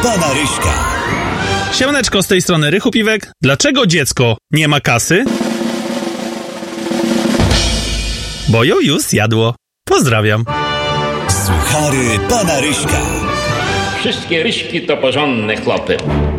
pana Ryśka. Siemaneczko, z tej strony Rychu Piwek. Dlaczego dziecko nie ma kasy? Bo ją już zjadło. Pozdrawiam. Suchary pana Ryśka. Wszystkie ryśki to porządne chłopy.